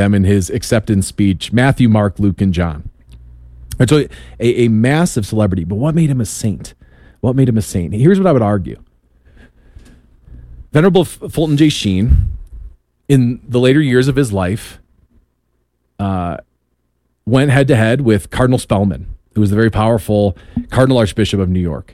them in his acceptance speech, Matthew, Mark, Luke, and John. And so a massive celebrity, but what made him a saint? What made him a saint? Here's what I would argue. Venerable Fulton J. Sheen, in the later years of his life, went head-to-head with Cardinal Spellman, who was the very powerful Cardinal Archbishop of New York.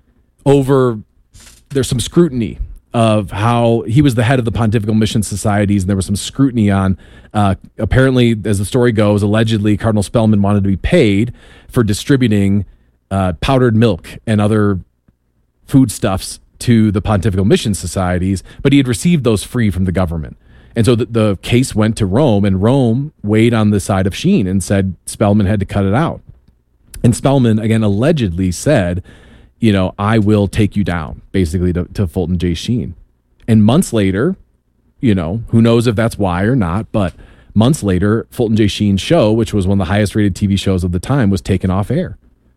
There's some scrutiny of how he was the head of the Pontifical Mission Societies, and there was some scrutiny on, apparently, as the story goes, allegedly Cardinal Spellman wanted to be paid for distributing powdered milk and other foodstuffs to the Pontifical Mission Societies, but he had received those free from the government. And so the case went to Rome, and Rome weighed on the side of Sheen and said Spellman had to cut it out. And Spellman, again, allegedly said, I will take you down, basically, to Fulton J. Sheen. And months later, who knows if that's why or not, but months later, Fulton J. Sheen's show, which was one of the highest rated TV shows of the time, was taken off air.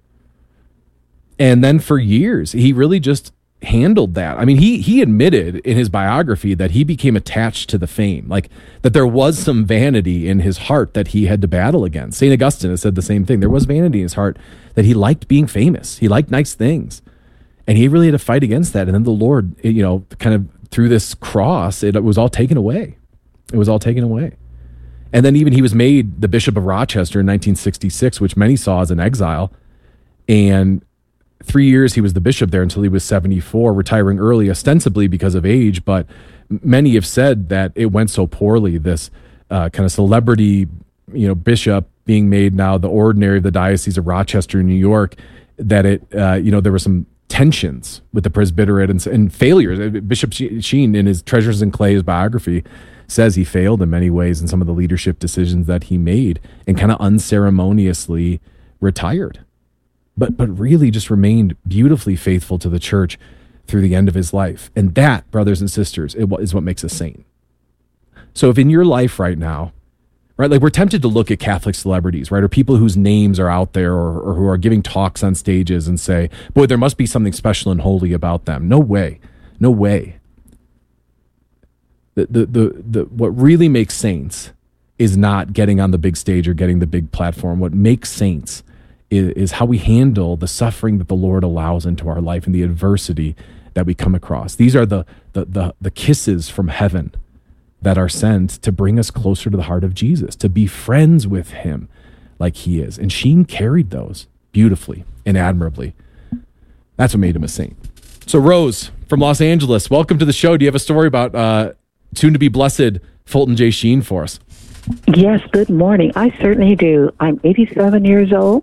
And then for years, he really just handled that. I mean, he admitted in his biography that he became attached to the fame, like that there was some vanity in his heart that he had to battle against. St. Augustine has said the same thing. There was vanity in his heart, that he liked being famous. He liked nice things. And he really had to fight against that. And then the Lord, kind of through this cross, it was all taken away. It was all taken away. And then even he was made the Bishop of Rochester in 1966, which many saw as an exile. And 3 years he was the bishop there until he was 74, retiring early, ostensibly because of age. But many have said that it went so poorly, this kind of celebrity, bishop being made now the ordinary of the Diocese of Rochester, New York, that there were some tensions with the presbyterate and failures. Bishop Sheen, in his Treasures in Clay, his biography, says he failed in many ways in some of the leadership decisions that he made and kind of unceremoniously retired. But really just remained beautifully faithful to the church through the end of his life. And that, brothers and sisters, is what makes a saint. So if in your life right now, right, like we're tempted to look at Catholic celebrities, right, or people whose names are out there or who are giving talks on stages and say, boy, there must be something special and holy about them. No way. No way. What really makes saints is not getting on the big stage or getting the big platform. What makes saints is how we handle the suffering that the Lord allows into our life and the adversity that we come across. These are the kisses from heaven that are sent to bring us closer to the heart of Jesus, to be friends with him like he is. And Sheen carried those beautifully and admirably. That's what made him a saint. So Rose from Los Angeles, welcome to the show. Do you have a story about soon-to-be blessed Fulton J. Sheen for us? Yes, good morning. I certainly do. I'm 87 years old.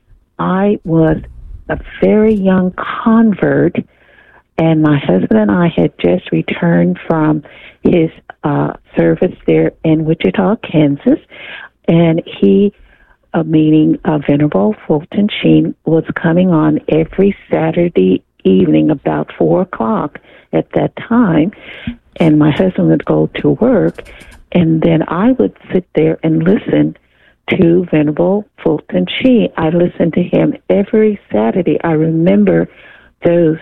I was a very young convert, and my husband and I had just returned from his service there in Wichita, Kansas, and he, meaning Venerable Fulton Sheen, was coming on every Saturday evening about 4 o'clock at that time, and my husband would go to work, and then I would sit there and listen to Venerable Fulton Sheen. I listened to him every Saturday. I remember those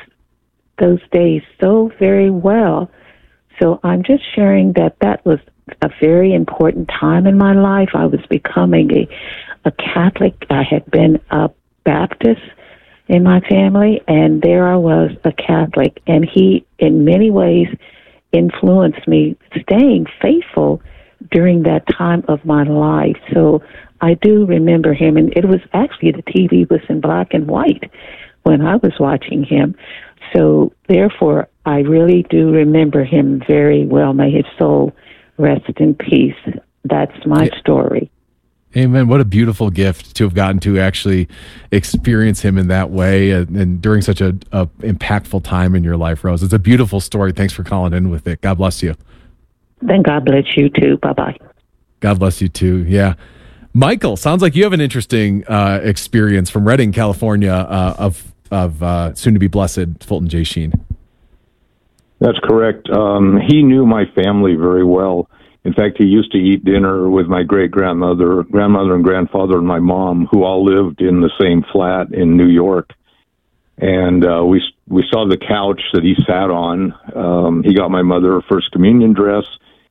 days so very well. So I'm just sharing that was a very important time in my life. I was becoming a Catholic. I had been a Baptist in my family, and there I was, a Catholic. And he, in many ways, influenced me staying faithful during that time of my life. So I do remember him, and it was actually, the TV was in black and white when I was watching him. So therefore, I really do remember him very well. May his soul rest in peace. That's my story. Amen. What a beautiful gift to have gotten to actually experience him in that way and during such a impactful time in your life, Rose. It's a beautiful story. Thanks for calling in with it. God bless you. Then God bless you too. Bye-bye. God bless you too. Yeah. Michael, sounds like you have an interesting experience from Redding, California, of soon-to-be blessed Fulton J. Sheen. That's correct. He knew my family very well. In fact, he used to eat dinner with my grandmother, and grandfather, and my mom, who all lived in the same flat in New York. And we saw the couch that he sat on. He got my mother a First Communion dress,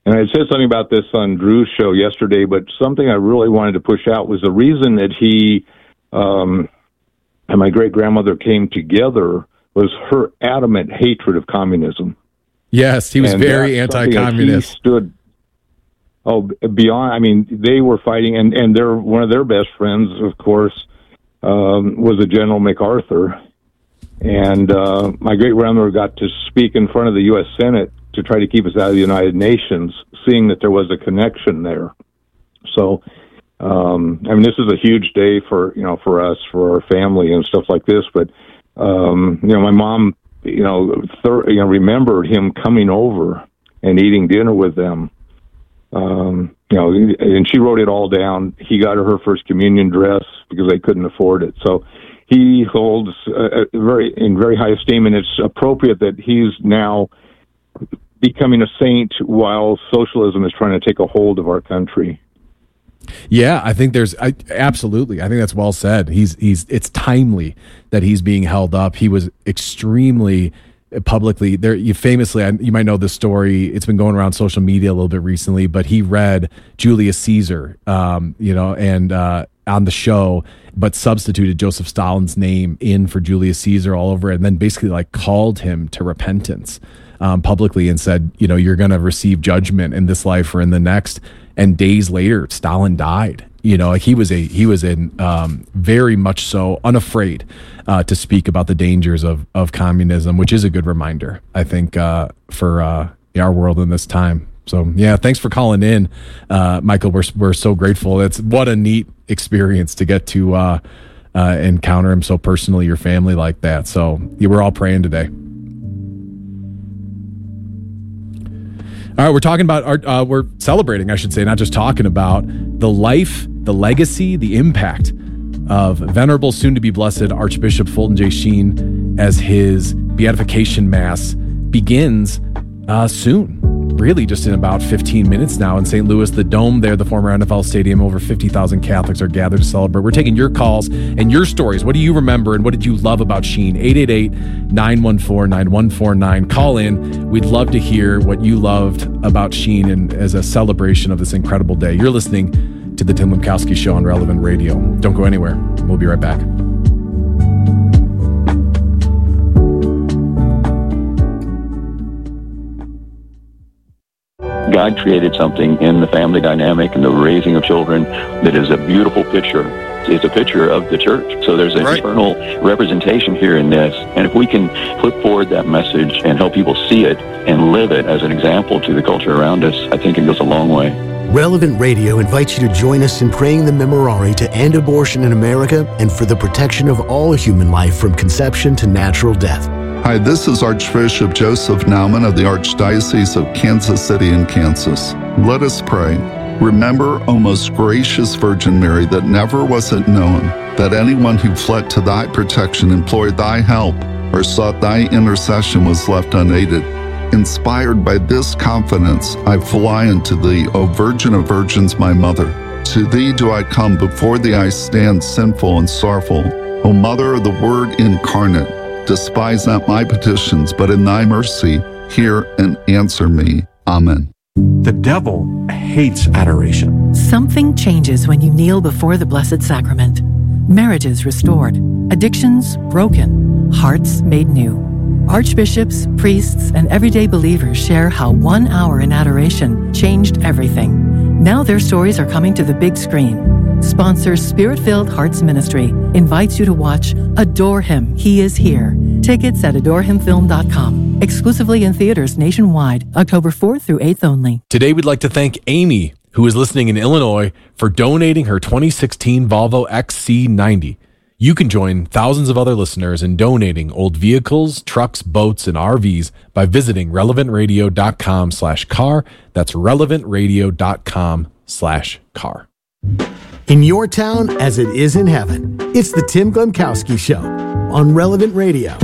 And I said something about this on Drew's show yesterday, but something I really wanted to push out was the reason that he and my great-grandmother came together was her adamant hatred of communism. Yes, he was very anti-communist. He stood beyond. I mean, they were fighting, and one of their best friends, of course, was a General MacArthur. And my great-grandmother got to speak in front of the U.S. Senate to try to keep us out of the United Nations, seeing that there was a connection there. So, I mean, this is a huge day for us, for our family and stuff like this. But, my mom, remembered him coming over and eating dinner with them. And she wrote it all down. He got her first communion dress because they couldn't afford it. So he holds in very high esteem, and it's appropriate that he's now becoming a saint while socialism is trying to take a hold of our country. Yeah, I think absolutely. I think that's well said. It's timely that he's being held up. He was extremely publicly there. You might know this story. It's been going around social media a little bit recently, but he read Julius Caesar, on the show, but substituted Joseph Stalin's name in for Julius Caesar all over it, and then basically called him to repentance publicly and said, you're going to receive judgment in this life or in the next. And days later, Stalin died. He was very much so unafraid to speak about the dangers of communism, which is a good reminder, I think, for our world in this time. So yeah, thanks for calling in, Michael. We're so grateful. What a neat experience to get to encounter him so personally, your family like that. So yeah, we're all praying today. All right, we're talking about we're celebrating, I should say, not just talking about the life, the legacy, the impact of Venerable, soon-to-be blessed Archbishop Fulton J. Sheen as his beatification mass begins soon. Really, just in about 15 minutes now in St. Louis, the Dome there, the former NFL stadium, over 50,000 Catholics are gathered to celebrate. We're taking your calls and your stories. What do you remember and what did you love about Sheen? 888-914-9149. Call in. We'd love to hear what you loved about Sheen and as a celebration of this incredible day. You're listening to the Tim Lemkowski Show on Relevant Radio. Don't go anywhere. We'll be right back. God created something in the family dynamic and the raising of children that is a beautiful picture. It's a picture of the church. So there's an eternal representation here in this. And if we can put forward that message and help people see it and live it as an example to the culture around us, I think it goes a long way. Relevant Radio invites you to join us in praying the Memorare to end abortion in America and for the protection of all human life from conception to natural death. Hi, this is Archbishop Joseph Naumann of the Archdiocese of Kansas City in Kansas. Let us pray. Remember, O most gracious Virgin Mary, that never was it known that anyone who fled to thy protection, implored thy help, or sought thy intercession was left unaided. Inspired by this confidence, I fly unto thee, O Virgin of Virgins, my Mother. To thee do I come, before thee I stand sinful and sorrowful. O Mother of the Word incarnate, despise not my petitions, but in thy mercy, hear and answer me. Amen. The devil hates adoration. Something changes when you kneel before the Blessed Sacrament. Marriages restored, addictions broken, hearts made new. Archbishops, priests, and everyday believers share how 1 hour in adoration changed everything. Now their stories are coming to the big screen. Sponsor Spirit-Filled Hearts Ministry invites you to watch Adore Him, He Is Here. Tickets at adorehimfilm.com. Exclusively in theaters nationwide, October 4th through 8th only. Today we'd like to thank Amy, who is listening in Illinois, for donating her 2016 Volvo XC90. You can join thousands of other listeners in donating old vehicles, trucks, boats, and RVs by visiting relevantradio.com/car. That's relevantradio.com/car. In your town as it is in heaven, it's the Tim Lemkowski Show on Relevant Radio.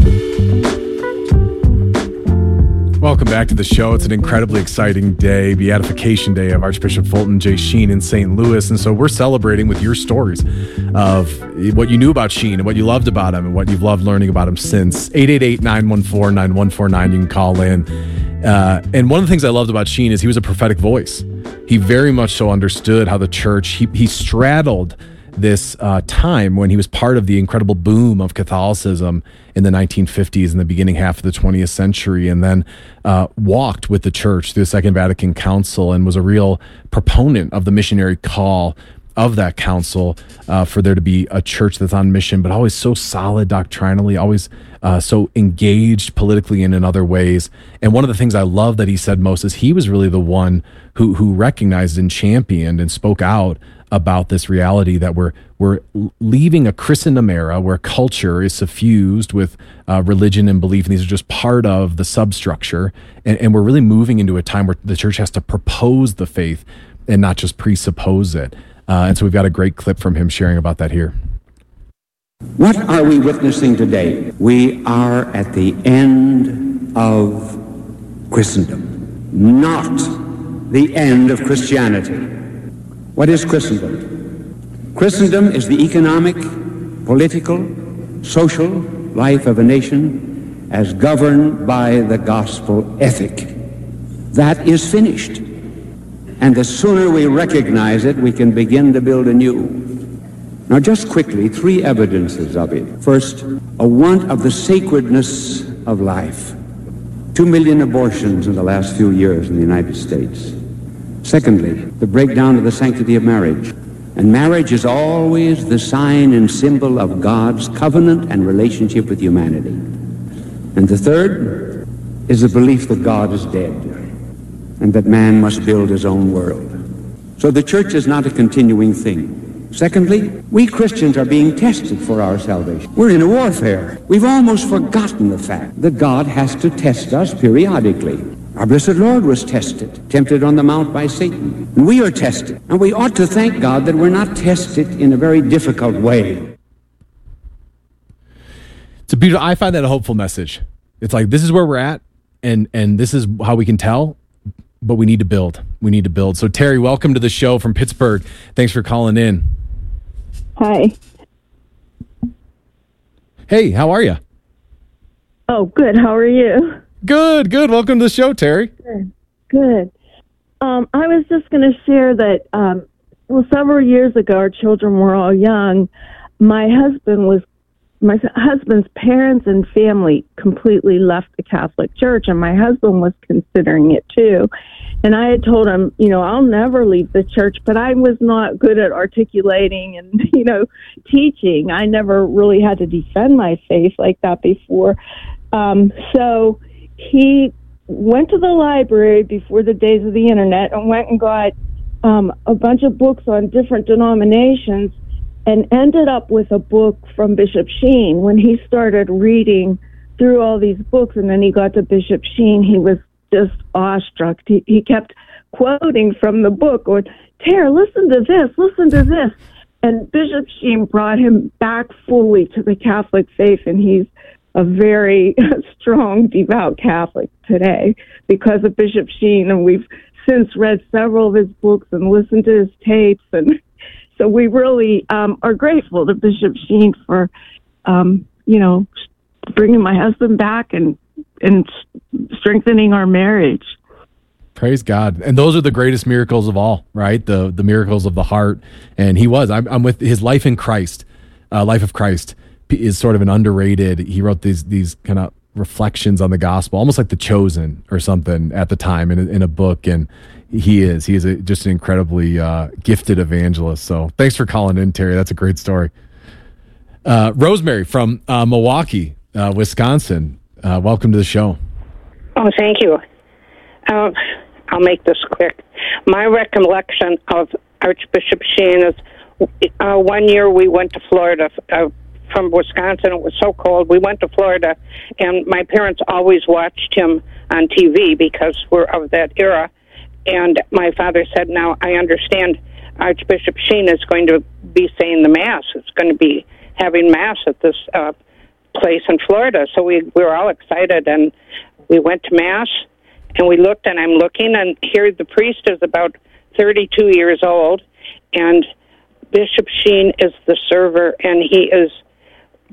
Welcome back to the show. It's an incredibly exciting day, Beatification Day of Archbishop Fulton J. Sheen in St. Louis. And so we're celebrating with your stories of what you knew about Sheen and what you loved about him and what you've loved learning about him since. 888-914-9149. You can call in And one of the things I loved about Sheen is he was a prophetic voice. He very much so understood how the church, he straddled this time when he was part of the incredible boom of Catholicism in the 1950s and the beginning half of the 20th century, and then walked with the church through the Second Vatican Council and was a real proponent of the missionary call of that council for there to be a church that's on mission, but always so solid doctrinally, always so engaged politically and in other ways. And one of the things I love that he said most is he was really the one who recognized and championed and spoke out about this reality that we're leaving a Christendom era where culture is suffused with religion and belief, and these are just part of the substructure, and we're really moving into a time where the church has to propose the faith and not just presuppose it. And so we've got a great clip from him sharing about that here. What are we witnessing today? We are at the end of Christendom, not the end of Christianity. What is Christendom? Christendom is the economic, political, social life of a nation as governed by the gospel ethic. That is finished. And the sooner we recognize it, we can begin to build anew. Now, just quickly, 3 evidences of it. First, a want of the sacredness of life. 2 million abortions in the last few years in the United States. Secondly, the breakdown of the sanctity of marriage. And marriage is always the sign and symbol of God's covenant and relationship with humanity. And the third is the belief that God is dead and that man must build his own world. So the church is not a continuing thing. Secondly, we Christians are being tested for our salvation. We're in a warfare. We've almost forgotten the fact that God has to test us periodically. Our blessed Lord was tested, tempted on the mount by Satan. And we are tested. And we ought to thank God that we're not tested in a very difficult way. It's a beautiful, I find that a hopeful message. It's like, this is where we're at, and this is how we can tell, but we need to build. We need to build. So Terry, welcome to the show from Pittsburgh. Thanks for calling in. Hi. Hey, how are you? Oh, good. How are you? Good. Welcome to the show, Terry. Good. I was just going to share that, several years ago, our children were all young. My husband's parents and family completely left the Catholic Church, and my husband was considering it too. And I had told him, I'll never leave the church, but I was not good at articulating and, teaching. I never really had to defend my faith like that before. So he went to the library before the days of the internet and went and got a bunch of books on different denominations and ended up with a book from Bishop Sheen. When he started reading through all these books and then he got to Bishop Sheen, he was just awestruck. He kept quoting from the book, or, Tara, listen to this. And Bishop Sheen brought him back fully to the Catholic faith, and he's a very strong, devout Catholic today because of Bishop Sheen, and we've since read several of his books and listened to his tapes, and so we really are grateful to Bishop Sheen for, bringing my husband back and strengthening our marriage. Praise God. And those are the greatest miracles of all, right? The miracles of the heart. And he was. I'm with his life in Christ. Life of Christ is sort of an underrated. He wrote these kind of reflections on the gospel, almost like The Chosen or something at the time in a book. And he is just an incredibly gifted evangelist. So thanks for calling in, Terry. That's a great story. Rosemary from Milwaukee, Wisconsin. Welcome to the show. Oh, thank you. I'll make this quick. My recollection of Archbishop Sheen is one year we went to Florida from Wisconsin. It was so cold. We went to Florida, and my parents always watched him on TV because we're of that era. And my father said, now I understand Archbishop Sheen is going to be saying the Mass. It's going to be having Mass at this place in Florida. So we were all excited, and we went to Mass, and we looked, and I'm looking, and here the priest is about 32 years old, and Bishop Sheen is the server, and he's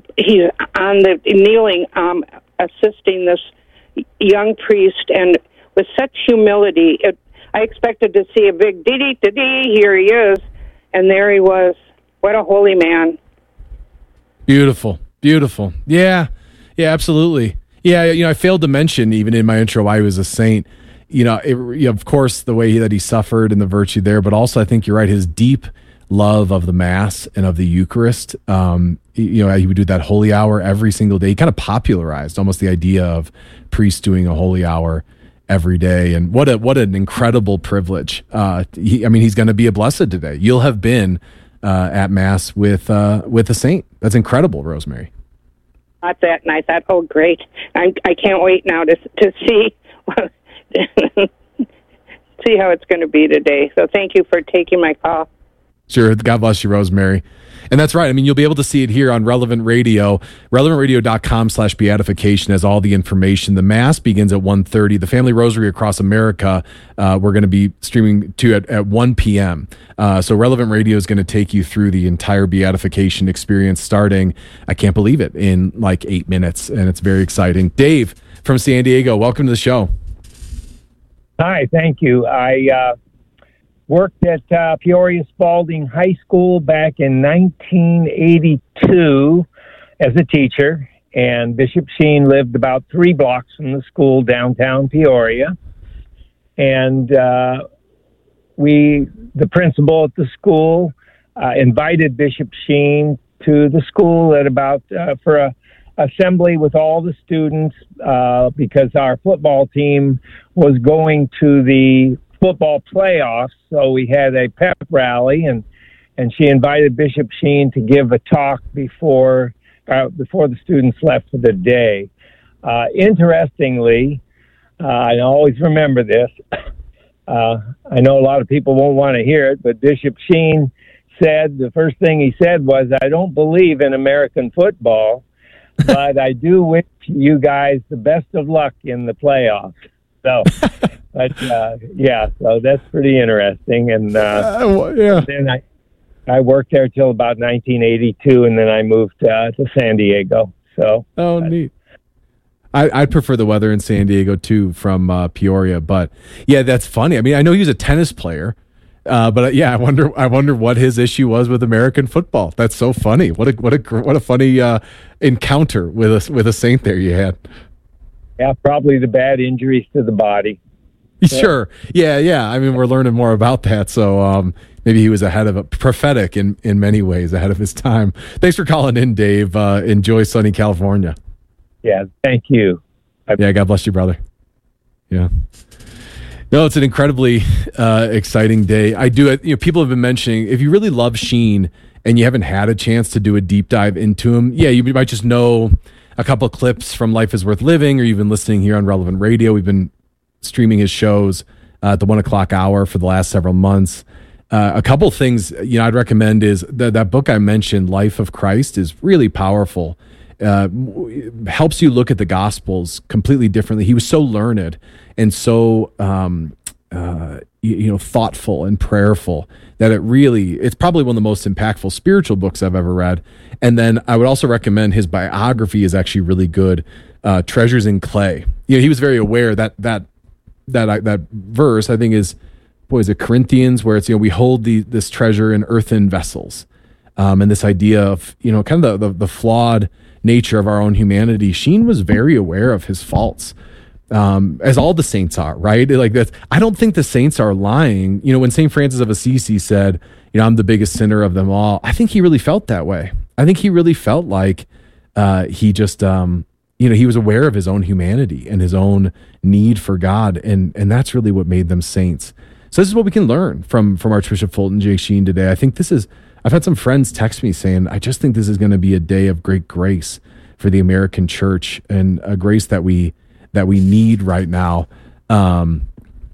on the kneeling, assisting this young priest, and with such humility. I expected to see a big dee-dee-dee-dee, here he is, and there he was. What a holy man. Beautiful. Yeah, absolutely. Yeah, I failed to mention even in my intro why he was a saint. Of course, the way that he suffered and the virtue there, but also I think you're right, his deep love of the Mass and of the Eucharist. He would do that holy hour every single day. He kind of popularized almost the idea of priests doing a holy hour every day. And what an incredible privilege. He's going to be a blessed today. You'll have been at Mass with a saint. That's incredible, Rosemary. Not that, and I thought, oh, great. I can't wait now to see see how it's going to be today. So thank you for taking my call. Sure. God bless you, Rosemary. And that's right. I mean, you'll be able to see it here on Relevant Radio. RelevantRadio.com/beatification has all the information. The Mass begins at 1:30. The Family Rosary across America, we're going to be streaming to at 1 p.m. So Relevant Radio is going to take you through the entire beatification experience starting, I can't believe it, in like 8 minutes. And it's very exciting. Dave from San Diego, welcome to the show. Hi, thank you. I worked at Peoria Spalding High School back in 1982 as a teacher, and Bishop Sheen lived about 3 blocks from the school downtown Peoria. And the principal at the school invited Bishop Sheen to the school at about for a assembly with all the students because our football team was going to the football playoffs. So we had a pep rally, and she invited Bishop Sheen to give a talk before the students left for the day. Interestingly, I always remember this. I know a lot of people won't want to hear it, but Bishop Sheen said, the first thing he said was, I don't believe in American football, but I do wish you guys the best of luck in the playoffs. So, but so that's pretty interesting. And then I worked there till about 1982, and then I moved to San Diego. So, neat. I'd prefer the weather in San Diego too from Peoria, but yeah, that's funny. I mean, I know he was a tennis player, but I wonder what his issue was with American football. That's so funny. What a funny encounter with a saint there you had. Yeah, probably the bad injuries to the body. Sure. Yeah. I mean, we're learning more about that. So maybe he was prophetic in many ways, ahead of his time. Thanks for calling in, Dave. Enjoy sunny California. Yeah, thank you. Yeah, God bless you, brother. Yeah. No, it's an incredibly exciting day. People have been mentioning, if you really love Sheen and you haven't had a chance to do a deep dive into him, you might just know a couple of clips from Life is Worth Living, or you've been listening here on Relevant Radio. We've been streaming his shows at the 1 o'clock hour for the last several months. A couple of things I'd recommend is that book I mentioned, Life of Christ, is really powerful. Helps you look at the Gospels completely differently. He was so learned and so thoughtful and prayerful that it's probably one of the most impactful spiritual books I've ever read. And then I would also recommend his biography is actually really good. Treasures in Clay. He was very aware that verse, I think, is Corinthians, where it's we hold this treasure in earthen vessels, and this idea of kind of the flawed nature of our own humanity. Sheen was very aware of his faults, as all the saints are, right? Like that. I don't think the saints are lying. When St. Francis of Assisi said, I'm the biggest sinner of them all, I think he really felt that way. I think he really felt like he just, he was aware of his own humanity and his own need for God. And that's really what made them saints. So this is what we can learn from Archbishop Fulton J. Sheen today. I think I've had some friends text me saying, I just think this is going to be a day of great grace for the American church, and a grace that we need right now. And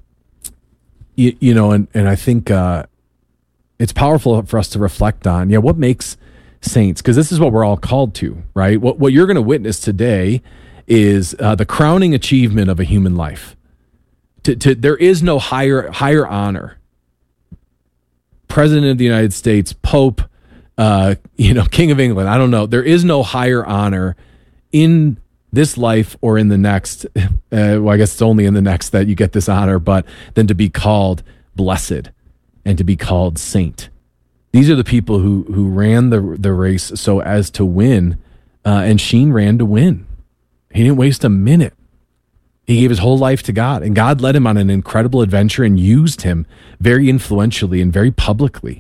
I think it's powerful for us to reflect on, what makes saints, because this is what we're all called to, right? What you're going to witness today is the crowning achievement of a human life. There is no higher honor. President of the United States, Pope, King of England, I don't know. There is no higher honor in this life or in the next, well, I guess it's only in the next that you get this honor, but then to be called blessed and to be called saint. These are the people who ran the race so as to win, and Sheen ran to win. He didn't waste a minute. He gave his whole life to God, and God led him on an incredible adventure and used him very influentially and very publicly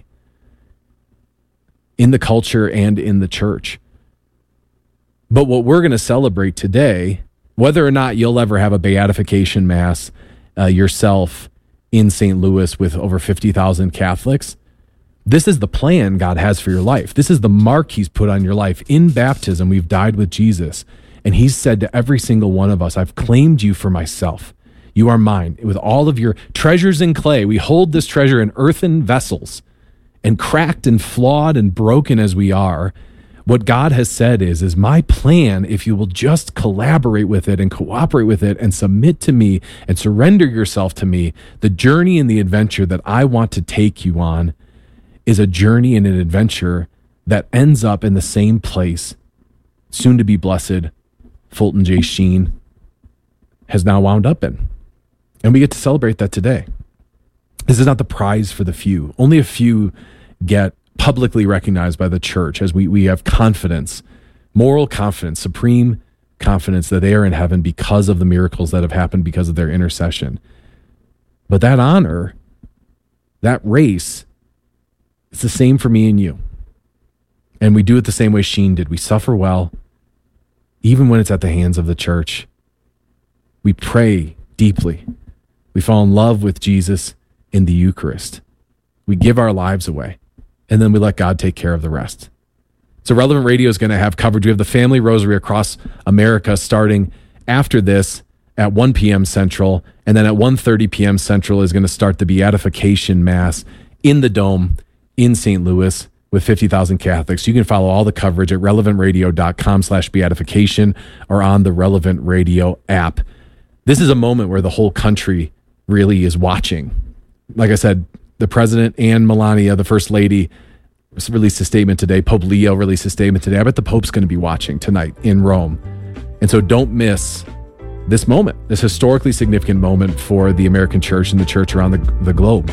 in the culture and in the church. But what we're going to celebrate today, whether or not you'll ever have a beatification mass yourself in St. Louis with over 50,000 Catholics, this is the plan God has for your life. This is the mark he's put on your life. In baptism, we've died with Jesus. And he's said to every single one of us, I've claimed you for myself. You are mine. With all of your treasures in clay, we hold this treasure in earthen vessels. And cracked and flawed and broken as we are, what God has said is my plan, if you will just collaborate with it and cooperate with it and submit to me and surrender yourself to me, the journey and the adventure that I want to take you on is a journey and an adventure that ends up in the same place, soon to be blessed, Fulton J. Sheen has now wound up in. And we get to celebrate that today. This is not the prize for the few. Only a few get publicly recognized by the church as we have confidence, moral confidence, supreme confidence that they are in heaven because of the miracles that have happened because of their intercession. But that honor, that race, it's the same for me and you. And we do it the same way Sheen did. We suffer well, even when it's at the hands of the church. We pray deeply. We fall in love with Jesus in the Eucharist. We give our lives away, and then we let God take care of the rest. So Relevant Radio is going to have coverage. We have the Family Rosary across America starting after this at 1 p.m. Central, and then at 1:30 p.m. Central is going to start the Beatification Mass in the Dome in St. Louis with 50,000 Catholics. You can follow all the coverage at relevantradio.com/beatification or on the Relevant Radio app. This is a moment where the whole country really is watching. Like I said, the president and Melania, the first lady, released a statement today. Pope Leo released a statement today. I bet the Pope's going to be watching tonight in Rome. And so don't miss this moment, this historically significant moment for the American church and the church around the globe.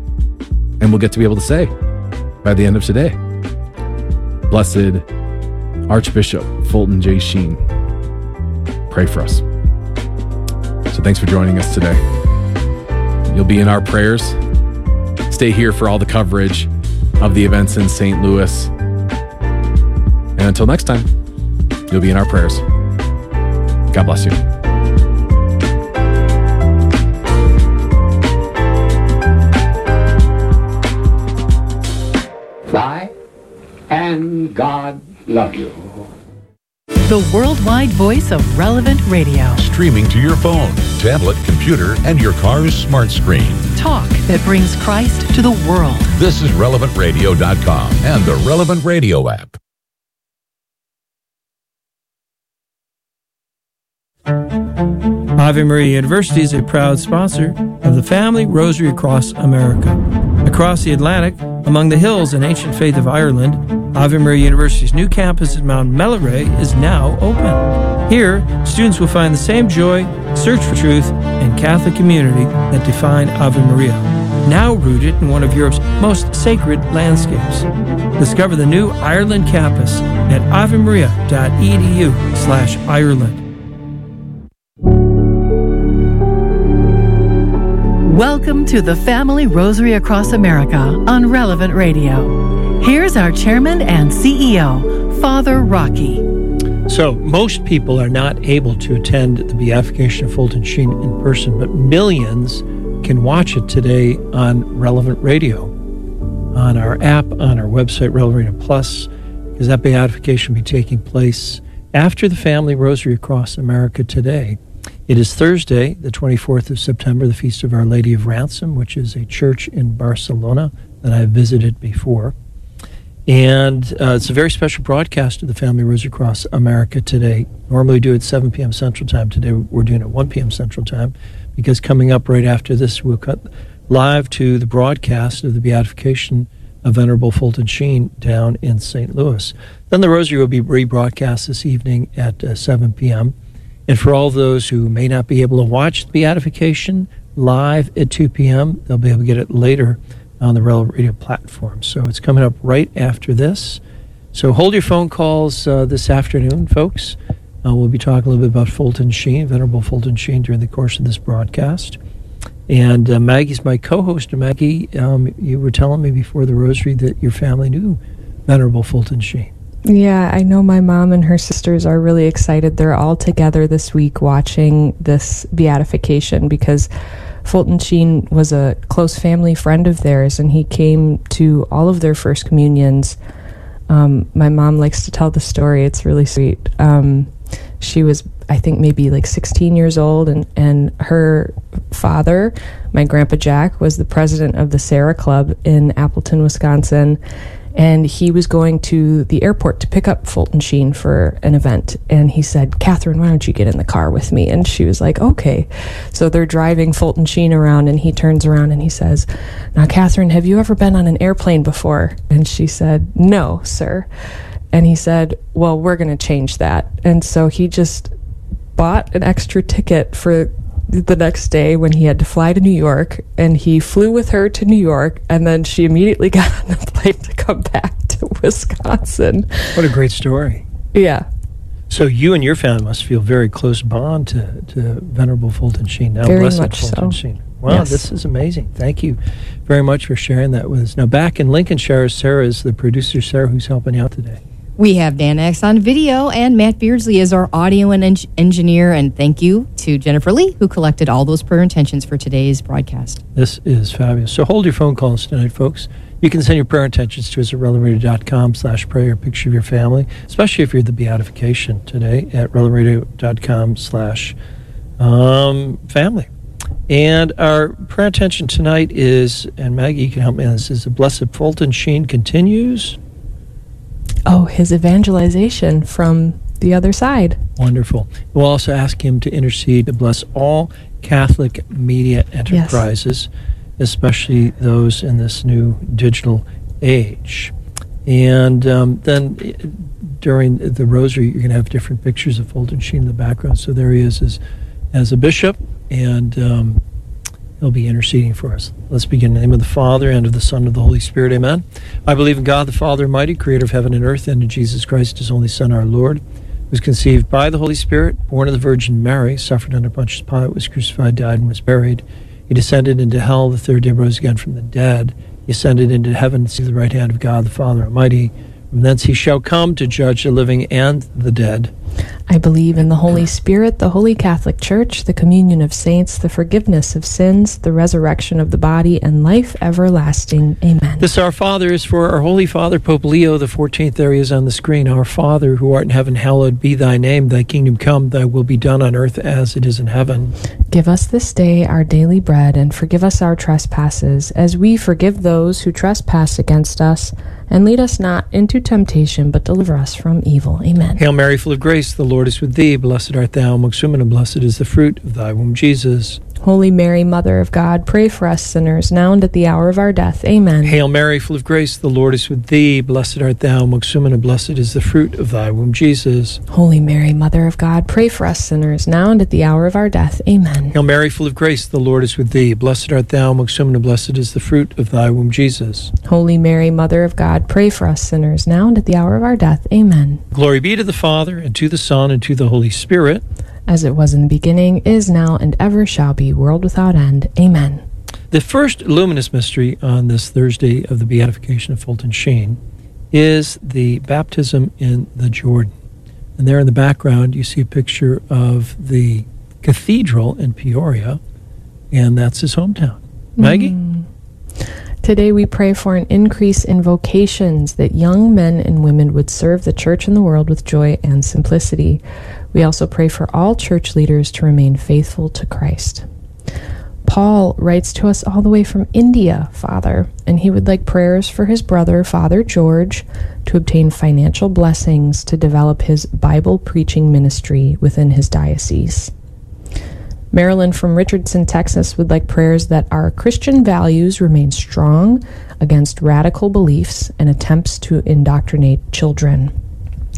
And we'll get to be able to say by the end of today, Blessed Archbishop Fulton J. Sheen, pray for us. So thanks for joining us today. You'll be in our prayers. Stay here for all the coverage of the events in St. Louis. And until next time, you'll be in our prayers. God bless you. Fly, and God love you. The worldwide voice of Relevant Radio. Streaming to your phone, tablet, computer, and your car's smart screen. Talk that brings Christ to the world. This is relevantradio.com and the Relevant Radio app. Ave Maria University is a proud sponsor of the Family Rosary Across America. Across the Atlantic, among the hills and ancient faith of Ireland, Ave Maria University's new campus at Mount Melleray is now open. Here, students will find the same joy, search for truth, and Catholic community that define Ave Maria, now rooted in one of Europe's most sacred landscapes. Discover the new Ireland campus at avemaria.edu/Ireland. Welcome to the Family Rosary Across America on Relevant Radio. Here's our chairman and CEO, Father Rocky. So, most people are not able to attend the Beatification of Fulton Sheen in person, but millions can watch it today on Relevant Radio, on our app, on our website, Relevant Radio Plus, because that beatification will be taking place after the Family Rosary Across America today. It is Thursday, the 24th of September, the Feast of Our Lady of Ransom, which is a church in Barcelona that I've visited before. And it's a very special broadcast of the Family Rosary Across America today. Normally we do it at 7 p.m. Central Time. Today we're doing it at 1 p.m. Central Time, because coming up right after this, we'll cut live to the broadcast of the Beatification of Venerable Fulton Sheen down in St. Louis. Then the Rosary will be rebroadcast this evening at 7 p.m., And for all those who may not be able to watch the beatification live at 2 p.m., they'll be able to get it later on the Relevant Radio platform. So it's coming up right after this. So hold your phone calls this afternoon, folks. We'll be talking a little bit about Fulton Sheen, Venerable Fulton Sheen, during the course of this broadcast. And Maggie's my co-host. And Maggie, you were telling me before the rosary that your family knew Venerable Fulton Sheen. Yeah, I know my mom and her sisters are really excited. They're all together this week watching this beatification because Fulton Sheen was a close family friend of theirs, and he came to all of their first communions. My mom likes to tell the story. It's really sweet. She was, I think, maybe like 16 years old, and her father, my grandpa Jack, was the president of the Sarah Club in Appleton, Wisconsin, and he was going to the airport to pick up Fulton Sheen for an event, and he said, "Catherine, why don't you get in the car with me?" And she was like, "Okay." So they're driving Fulton Sheen around, and he turns around and he says, "Now, Catherine, have you ever been on an airplane before?" And she said, "No, sir." And he said, "Well, we're going to change that." And so he just bought an extra ticket for the next day when he had to fly to New York, and he flew with her to New York, and then she immediately got on the plane to come back to Wisconsin. What a great story. Yeah. So you and your family must feel very close bond to Venerable Fulton Sheen, now Very Blessed much Fulton so. Sheen. Wow, Yes. This is amazing. Thank you very much for sharing that with us. Now, back in Lincolnshire, Sarah is the producer. Sarah, who's helping you out today? We have Dan X on video, and Matt Beardsley is our audio and engineer. And thank you to Jennifer Lee, who collected all those prayer intentions for today's broadcast. This is fabulous. So hold your phone calls tonight, folks. You can send your prayer intentions to us at relevantradio.com/pray, or picture of your family, especially if you're at the beatification today at relevantradio.com/family. And our prayer intention tonight is, and Maggie, you can help me on this, is the Blessed Fulton Sheen continues. Oh, his evangelization from the other side. Wonderful. We'll also ask him to intercede to bless all Catholic media enterprises, especially those in this new digital age. And then during the rosary, you're going to have different pictures of Fulton Sheen in the background. So there he is as a bishop, and he'll be interceding for us. Let's begin in the name of the Father, and of the Son, and of the Holy Spirit. Amen. I believe in God, the Father Almighty, creator of heaven and earth, and in Jesus Christ, his only Son, our Lord, who was conceived by the Holy Spirit, born of the Virgin Mary, suffered under Pontius Pilate, was crucified, died, and was buried. He descended into hell, the third day rose again from the dead. He ascended into heaven, to the right hand of God, the Father Almighty. From thence he shall come to judge the living and the dead. I believe in the Holy Spirit, the Holy Catholic Church, the communion of saints, the forgiveness of sins, the resurrection of the body, and life everlasting. Amen. This Our Father is for our Holy Father, Pope Leo the 14th. There he is on the screen. Our Father, who art in heaven, hallowed be thy name. Thy kingdom come, thy will be done on earth as it is in heaven. Give us this day our daily bread, and forgive us our trespasses, as we forgive those who trespass against us. And lead us not into temptation, but deliver us from evil. Amen. Hail Mary, full of grace, the Lord is with thee. Blessed art thou amongst women, and blessed is the fruit of thy womb, Jesus. Holy Mary, Mother of God, pray for us sinners, now and at the hour of our death. Amen. Hail Mary, full of grace, the Lord is with thee. Blessed art thou amongst women, and blessed is the fruit of thy womb, Jesus. Holy Mary, Mother of God, pray for us sinners, now and at the hour of our death. Amen. Hail Mary, full of grace, the Lord is with thee. Blessed art thou amongst women, and blessed is the fruit of thy womb, Jesus. Holy Mary, Mother of God, pray for us sinners, now and at the hour of our death. Amen. Glory be to the Father, and to the Son, and to the Holy Spirit. As it was in the beginning, is now, and ever shall be, world without end. Amen. The first luminous mystery on this Thursday of the beatification of Fulton Sheen is the baptism in the Jordan. And there in the background, you see a picture of the cathedral in Peoria, and that's his hometown. Maggie? Today we pray for an increase in vocations, that young men and women would serve the church and the world with joy and simplicity. We also pray for all church leaders to remain faithful to Christ. Paul writes to us all the way from India, Father, and he would like prayers for his brother, Father George, to obtain financial blessings to develop his Bible preaching ministry within his diocese. Marilyn from Richardson, Texas, would like prayers that our Christian values remain strong against radical beliefs and attempts to indoctrinate children.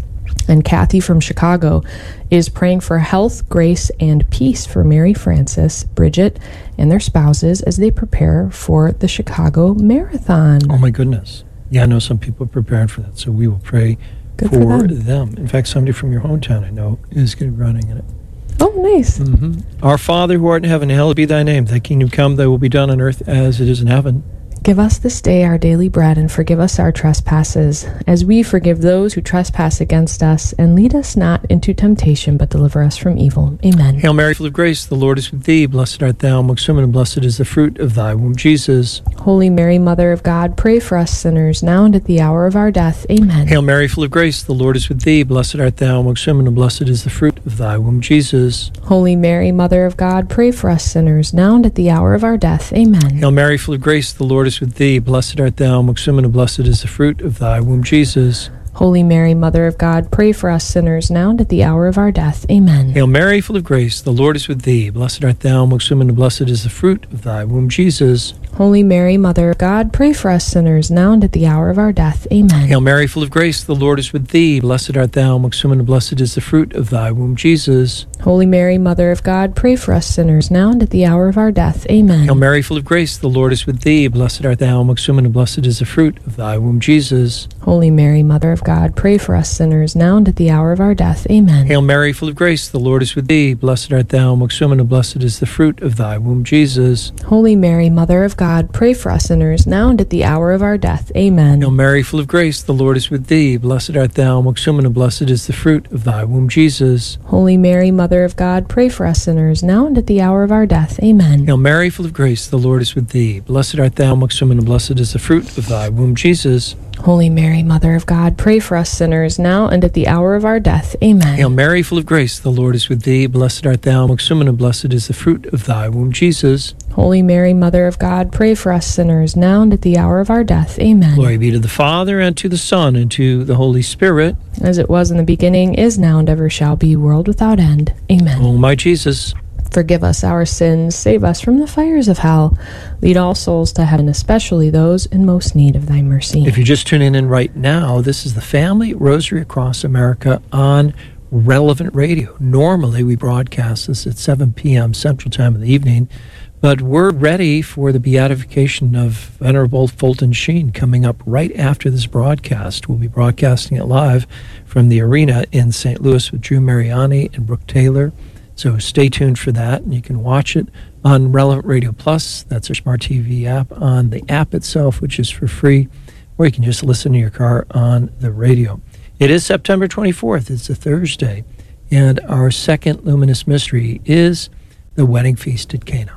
And Kathy from Chicago is praying for health, grace, and peace for Mary Frances, Bridget, and their spouses as they prepare for the Chicago Marathon. Oh, my goodness. Yeah, I know some people are preparing for that, so we will pray Good for them. In fact, somebody from your hometown I know is going to be running in it. Oh, nice. Mm-hmm. Our Father who art in heaven, hallowed be thy name. Thy kingdom come, thy will be done on earth as it is in heaven. Give us this day our daily bread, and forgive us our trespasses, as we forgive those who trespass against us. And lead us not into temptation, but deliver us from evil. Amen. Hail Mary, full of grace, the Lord is with thee. Blessed art thou amongst women, and blessed is the fruit of thy womb, Jesus. Holy Mary, Mother of God, pray for us sinners, now and at the hour of our death. Amen. Hail Mary, full of grace, the Lord is with thee. Blessed art thou amongst women, and blessed is the fruit of thy womb, Jesus. Holy Mary, Mother of God, pray for us sinners, now and at the hour of our death. Amen. Hail Mary, full of grace, the Lord is with thee. Blessed art thou amongst women, and blessed is the fruit of thy womb, Jesus. Holy Mary, Mother of God, pray for us sinners, now and at the hour of our death. Amen. Hail Mary, full of grace, the Lord is with thee. Blessed art thou amongst women, and blessed is the fruit of thy womb, Jesus. Holy Mary, Mother of God, pray for us sinners, now and at the hour of our death. Amen. Hail Mary, full of grace, the Lord is with thee. Blessed art thou amongst women, and blessed is the fruit of thy womb, Jesus. Holy Mary, Mother of God, pray for us sinners, now and at the hour of our death. Amen. Hail Mary, full of grace, the Lord is with thee. Blessed art thou amongst women, and blessed is the fruit of thy womb, Jesus. Holy Mary, Mother of God, pray for us sinners, now and at the hour of our death. Amen. Hail Mary, full of grace, the Lord is with thee. Blessed art thou amongst women, and blessed is the fruit of thy womb, Jesus. Holy Mary, Mother of God, pray for us sinners, now and at the hour of our death. Amen. Hail Mary, full of grace, the Lord is with thee. Blessed art thou amongst women, and blessed is the fruit of thy womb, Jesus. Holy Mary, Mother of God, pray for us sinners, now and at the hour of our death. Amen. Hail Mary, full of grace, the Lord is with thee. Blessed art thou amongst women, and blessed is the fruit of thy womb, Jesus. Holy Mary, Mother of God, pray for us sinners, now and at the hour of our death. Amen. Hail Mary, full of grace, the Lord is with thee. Blessed art thou amongst women, and blessed is the fruit of thy womb, Jesus. Holy Mary, Mother of God, pray for us sinners, now and at the hour of our death. Amen. Glory be to the Father, and to the Son, and to the Holy Spirit. As it was in the beginning, is now, and ever shall be, world without end. Amen. O my Jesus, forgive us our sins, save us from the fires of hell. Lead all souls to heaven, especially those in most need of thy mercy. If you're just tuning in right now, this is the Family Rosary Across America on Relevant Radio. Normally, we broadcast this at 7 p.m. Central Time in the evening, but we're ready for the beatification of Venerable Fulton Sheen coming up right after this broadcast. We'll be broadcasting it live from the arena in St. Louis with Drew Mariani and Brooke Taylor. So stay tuned for that, and you can watch it on Relevant Radio Plus. That's our smart TV app, on the app itself, which is for free, or you can just listen to your car on the radio. It is September 24th. It's a Thursday, and our second luminous mystery is the wedding feast at Cana.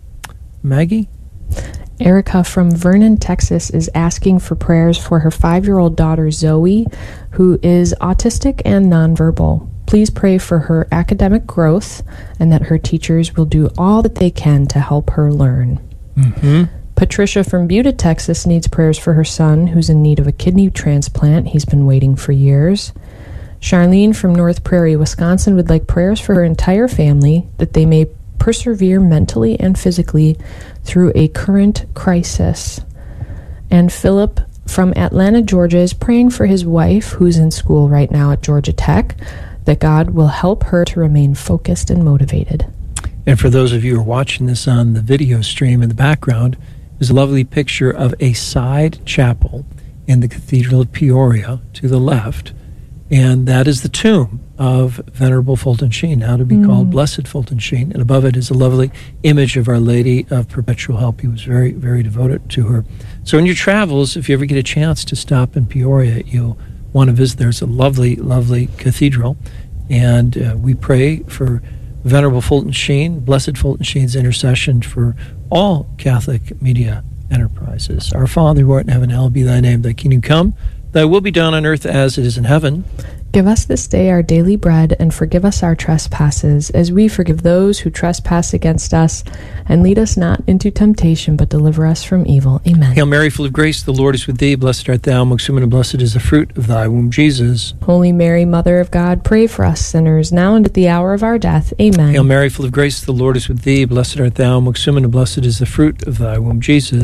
Maggie? Erica from Vernon, Texas is asking for prayers for her 5-year-old daughter Zoe, who is autistic and nonverbal. Please pray for her academic growth and that her teachers will do all that they can to help her learn. Mm-hmm. Patricia from Buda, Texas needs prayers for her son, who's in need of a kidney transplant. He's been waiting for years. Charlene from North Prairie, Wisconsin would like prayers for her entire family that they may persevere mentally and physically through a current crisis. And Philip from Atlanta, Georgia is praying for his wife, who's in school right now at Georgia Tech, that God will help her to remain focused and motivated. And for those of you who are watching this on the video stream, in the background is a lovely picture of a side chapel in the Cathedral of Peoria to the left, and that is the tomb of Venerable Fulton Sheen, now to be called Blessed Fulton Sheen, and above it is a lovely image of Our Lady of Perpetual Help. He was very, very devoted to her. So in your travels, if you ever get a chance to stop in Peoria, you'll want to visit. There's a lovely, lovely cathedral, and we pray for Venerable Fulton Sheen, Blessed Fulton Sheen's intercession for all Catholic media enterprises. Our Father who art in heaven, hallowed be thy name. Thy kingdom come, thy will be done on earth as it is in heaven. Give us this day our daily bread, and forgive us our trespasses, as we forgive those who trespass against us. And lead us not into temptation, but deliver us from evil. Amen. Hail Mary, full of grace, the Lord is with thee. Blessed art thou amongst women, and blessed is the fruit of thy womb, Jesus. Holy Mary, Mother of God, pray for us sinners, now and at the hour of our death. Amen. Hail Mary, full of grace, the Lord is with thee. Blessed art thou amongst women, and blessed is the fruit of thy womb, Jesus.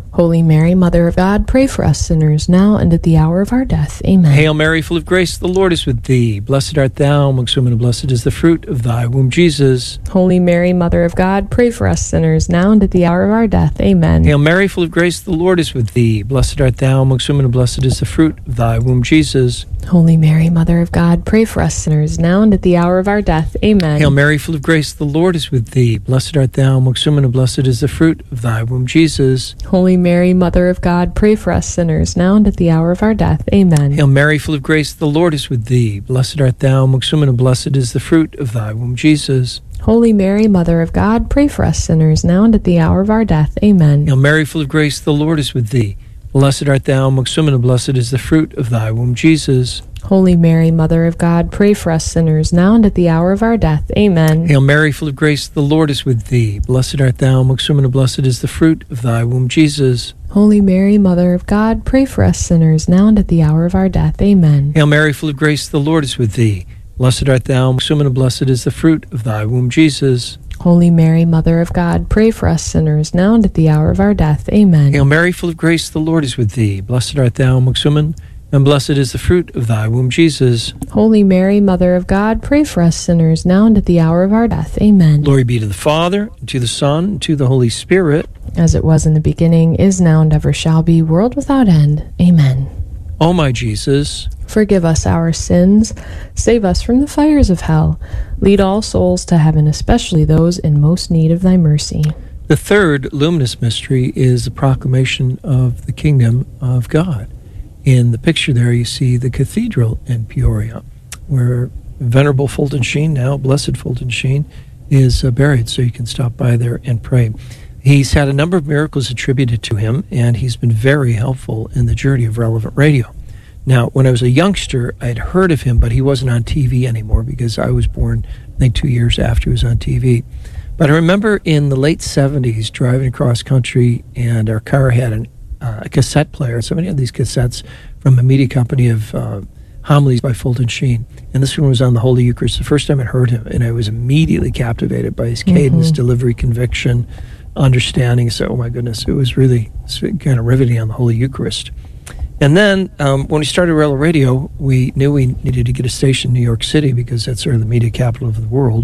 Holy Mary, Mother of God, pray for us sinners, now and at the hour of our death. Amen. Hail Mary, full of grace, the Lord is with thee. Blessed art thou amongst women, and blessed is the fruit of thy womb, Jesus. Holy Mary, Mother of God, pray for us sinners, now and at the hour of our death. Amen. Hail Mary, full of grace, the Lord is with thee. Blessed art thou amongst women, and blessed is the fruit of thy womb, Jesus. Holy Mary, Mother of God, pray for us sinners, now and at the hour of our death. Amen. Hail Mary, full of grace, the Lord is with thee. Blessed art thou amongst women, and blessed is the fruit of thy womb, Jesus. Holy Mary, Mother of God, pray for us sinners, now and at the hour of our death. Amen. Hail Mary, full of grace, the Lord is with thee. Blessed art thou amongst women, and blessed is the fruit of thy womb, Jesus. Holy Mary, Mother of God, pray for us sinners, now and at the hour of our death. Amen. Hail Mary, full of grace, the Lord is with thee. Blessed art thou amongst women, and blessed is the fruit of thy womb, Jesus. Holy Mary, Mother of God, pray for us sinners, now and at the hour of our death. Amen. Hail Mary, full of grace, the Lord is with thee. Blessed art thou amongst women, and blessed is the fruit of thy womb, Jesus. Holy Mary, Mother of God, pray for us sinners, now and at the hour of our death. Amen. Hail Mary, full of grace, the Lord is with thee. Blessed art thou amongst women, and blessed is the fruit of thy womb, Jesus. Holy Mary, Mother of God, pray for us sinners, now and at the hour of our death. Amen. Hail Mary, full of grace, the Lord is with thee. Blessed art thou amongst women, and blessed is the fruit of thy womb, Jesus. Holy Mary, Mother of God, pray for us sinners, now and at the hour of our death. Amen. Glory be to the Father, and to the Son, and to the Holy Spirit. As it was in the beginning, is now, and ever shall be, world without end. Amen. O my Jesus, forgive us our sins, save us from the fires of hell, lead all souls to heaven, especially those in most need of thy mercy. The third luminous mystery is the proclamation of the kingdom of God. In the picture there, you see the cathedral in Peoria, where Venerable Fulton Sheen, now Blessed Fulton Sheen, is buried, so you can stop by there and pray. He's had a number of miracles attributed to him, and he's been very helpful in the journey of relevant radio. Now, when I was a youngster, I'd heard of him, but he wasn't on TV anymore because I was born, I think, 2 years after he was on TV. But I remember in the late 70s driving across country, and our car had a cassette player. Somebody had these cassettes from a media company of homilies by Fulton Sheen. And this one was on the Holy Eucharist. The first time I heard him, and I was immediately captivated by his cadence, delivery, conviction, understanding. So, oh my goodness, it was really kind of riveting on the Holy Eucharist. And then when we started Relevant Radio, we knew we needed to get a station in New York City because that's sort of the media capital of the world.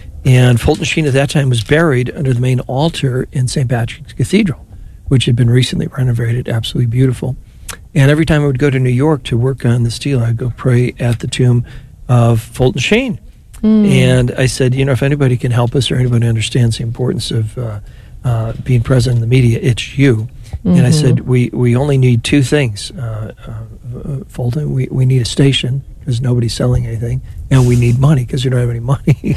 And Fulton Sheen at that time was buried under the main altar in St. Patrick's Cathedral, which had been recently renovated, absolutely beautiful. And every time I would go to New York to work on this deal, I'd go pray at the tomb of Fulton Sheen. And I said, you know, if anybody can help us or anybody understands the importance of being present in the media, it's you. And I said, we only need two things, Fulton. We need a station because nobody's selling anything, and we need money because we don't have any money.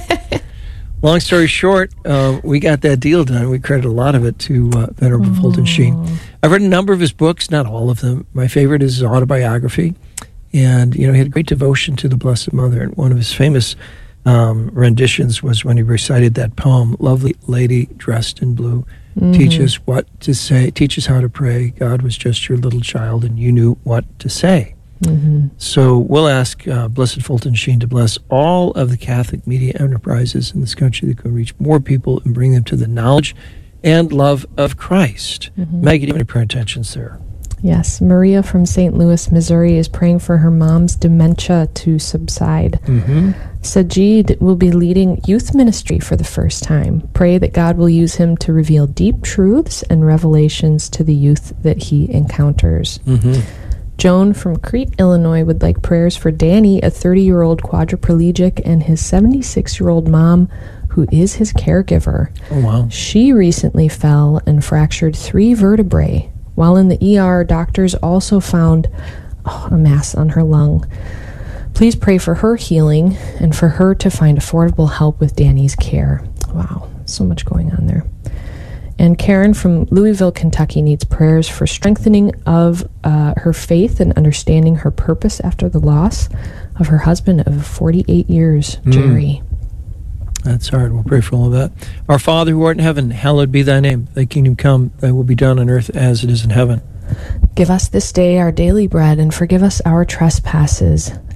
Long story short, we got that deal done. We credit a lot of it to Venerable Fulton Sheen. I've read a number of his books, not all of them. My favorite is his autobiography. And, you know, he had great devotion to the Blessed Mother. And one of his famous renditions was when he recited that poem, Lovely Lady Dressed in Blue. Teach us what to say, teach us how to pray. God was just your little child, and you knew what to say. So we'll ask Blessed Fulton Sheen to bless all of the Catholic media enterprises in this country that can reach more people and bring them to the knowledge and love of Christ. Maggie, do you have any prayer intentions there? Yes, Maria from St. Louis, Missouri is praying for her mom's dementia to subside. Sajid will be leading youth ministry for the first time. Pray that God will use him to reveal deep truths and revelations to the youth that he encounters. Joan from Crete, Illinois would like prayers for Danny, a 30-year-old quadriplegic, and his 76-year-old mom, who is his caregiver. Oh, wow. She recently fell and fractured 3 vertebrae. While in the ER, doctors also found a mass on her lung. Please pray for her healing and for her to find affordable help with Danny's care. Wow, so much going on there. And Karen from Louisville, Kentucky needs prayers for strengthening of her faith and understanding her purpose after the loss of her husband of 48 years, Jerry. That's hard. We'll pray for all of that. Our Father who art in heaven, hallowed be thy name. Thy kingdom come, thy will be done on earth as it is in heaven. Give us this day our daily bread, and forgive us our trespasses,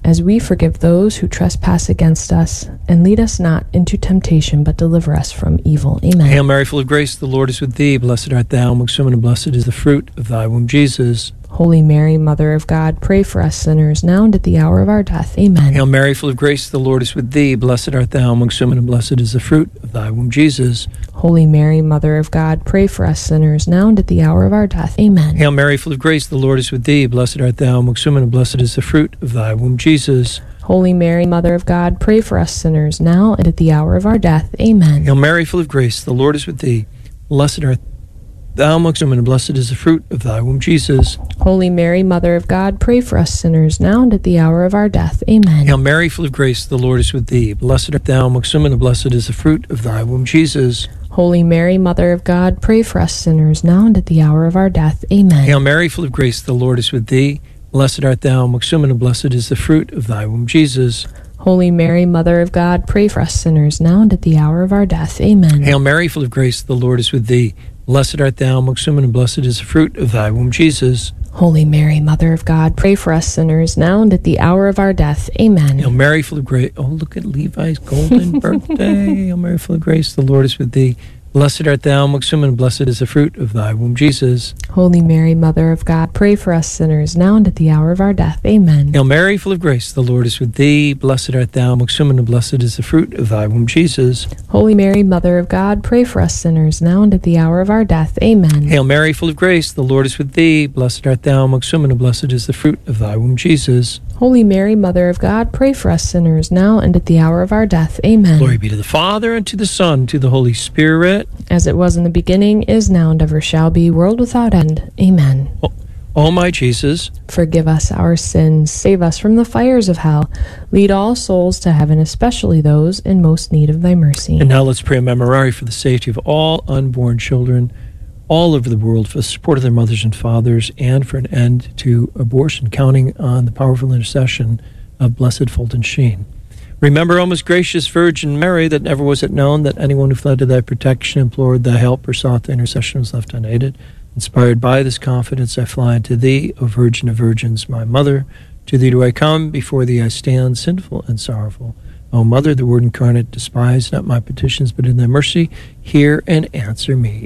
as we forgive those who trespass against us. And lead us not into temptation, but deliver us from evil. Amen. Hail Mary, full of grace, the Lord is with thee. Blessed art thou amongst women, and blessed is the fruit of thy womb, Jesus. Holy Mary, Mother of God, pray for us sinners, now and at the hour of our death. Amen. Hail Mary, full of grace, the Lord is with thee. Blessed art thou amongst women, and blessed is the fruit of thy womb, Jesus. Holy Mary, Mother of God, pray for us sinners, now and at the hour of our death. Amen. Hail Mary, full of grace, the Lord is with thee. Blessed art thou amongst women, and blessed is the fruit of thy womb, Jesus. Holy Mary, Mother of God, pray for us sinners, now and at the hour of our death. Amen. Hail Mary, full of grace, the Lord is with thee. Blessed art thou amongst women, and blessed is the fruit of thy womb, Jesus. Holy Mary, Mother of God, pray for us sinners, now and at the hour of our death. Amen. Hail Mary, full of grace, the Lord is with thee. Blessed art thou amongst women, and blessed is the fruit of thy womb, Jesus. Holy Mary, Mother of God, pray for us sinners, now and at the hour of our death. Amen. Hail Mary, full of grace, the Lord is with thee. Blessed art thou amongst women, and blessed is the fruit of thy womb, Jesus. Holy Mary, Mother of God, pray for us sinners, now and at the hour of our death. Amen. Hail Mary, full of grace, the Lord is with thee. Blessed art thou amongst women, and blessed is the fruit of thy womb, Jesus. Holy Mary, Mother of God, pray for us sinners, now and at the hour of our death. Amen. Hail Mary, full of grace. Oh, look at Levi's golden birthday. Hail Mary, full of grace, the Lord is with thee. Blessed art thou amongst women, and blessed is the fruit of thy womb, Jesus. Holy Mary, Mother of God, pray for us sinners, now and at the hour of our death. Amen. Hail Mary, full of grace, the Lord is with thee. Blessed art thou amongst women, and blessed is the fruit of thy womb, Jesus. Holy Mary, Mother of God, pray for us sinners, now and at the hour of our death. Amen. Hail Mary, full of grace, the Lord is with thee. Blessed art thou amongst women, and blessed is the fruit of thy womb, Jesus. Holy Mary, Mother of God, pray for us sinners, now and at the hour of our death. Amen. Glory be to the Father, and to the Son, and to the Holy Spirit. As it was in the beginning, is now, and ever shall be, world without end. Amen. O my Jesus, forgive us our sins, save us from the fires of hell, lead all souls to heaven, especially those in most need of thy mercy. And now let's pray a memorare for the safety of all unborn children all over the world, for the support of their mothers and fathers, and for an end to abortion, counting on the powerful intercession of Blessed Fulton Sheen. Remember, O most gracious Virgin Mary, that never was it known that anyone who fled to thy protection, implored thy help, or sought thy intercession was left unaided. Inspired by this confidence, I fly unto thee, O Virgin of Virgins, my Mother. To thee do I come, before thee I stand, sinful and sorrowful. O Mother, the Word incarnate, despise not my petitions, but in thy mercy hear and answer me.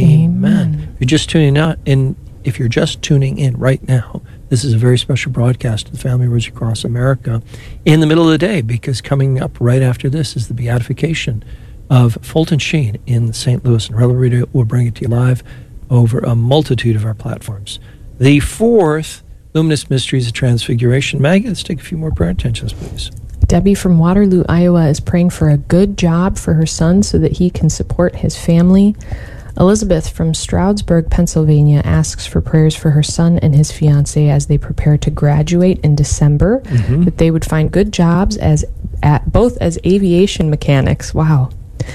Amen. If you're just tuning in right now, this is a very special broadcast of the Family Rose across America in the middle of the day, because coming up right after this is the beatification of Fulton Sheen in St. Louis, and Rebel Radio will bring it to you live over a multitude of our platforms. The fourth luminous mystery is the Transfiguration. Maggie, let's take a few more prayer intentions, please. Debbie from Waterloo, Iowa is praying for a good job for her son so that he can support his family. Elizabeth from Stroudsburg, Pennsylvania asks for prayers for her son and his fiancée as they prepare to graduate in December, that they would find good jobs both as aviation mechanics. Wow.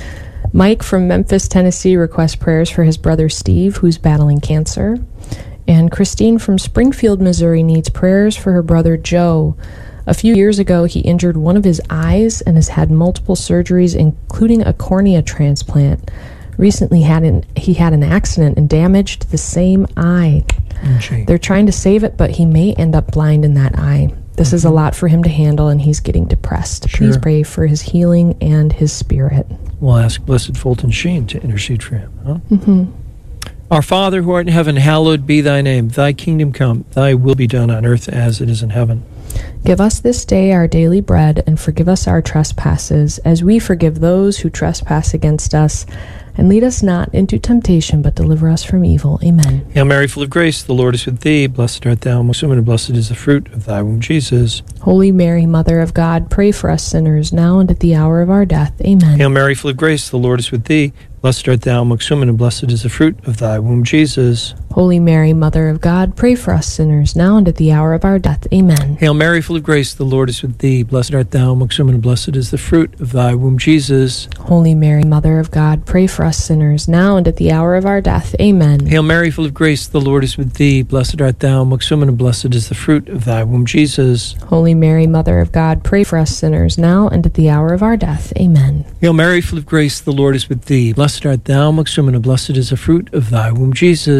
Mike from Memphis, Tennessee requests prayers for his brother Steve, who's battling cancer. And Christine from Springfield, Missouri needs prayers for her brother Joe. A few years ago, he injured one of his eyes and has had multiple surgeries, including a cornea transplant. Recently, he had an accident and damaged the same eye. They're trying to save it, but he may end up blind in that eye. This is a lot for him to handle, and he's getting depressed. Sure. Please pray for his healing and his spirit. We'll ask Blessed Fulton Sheen to intercede for him. Huh? Our Father, who art in heaven, hallowed be thy name. Thy kingdom come, thy will be done on earth as it is in heaven. Give us this day our daily bread, and forgive us our trespasses, as we forgive those who trespass against us. And lead us not into temptation, but deliver us from evil. Amen. Hail Mary, full of grace, the Lord is with thee. Blessed art thou amongst women, and blessed is the fruit of thy womb, Jesus. Holy Mary, Mother of God, pray for us sinners, now and at the hour of our death. Amen. Hail Mary, full of grace, the Lord is with thee. Blessed art thou amongst women, and blessed is the fruit of thy womb, Jesus. Holy Mary, Mother of God, pray for us sinners, now and at the hour of our death. Amen. Hail Mary, full of grace, the Lord is with thee. Blessed art thou amongst women, and blessed is the fruit of thy womb, Jesus. Holy Mary, Mother of God, pray for us sinners, now and at the hour of our death. Amen. Hail Mary, full of grace, the Lord is with thee. Blessed art thou amongst women, and blessed is the fruit of thy womb, Jesus. Holy Mary, Mother of God, pray for us sinners, now and at the hour of our death. Amen. Hail Mary, full of grace, the Lord is with thee. Blessed art thou amongst women, and blessed is the fruit of thy womb, Jesus.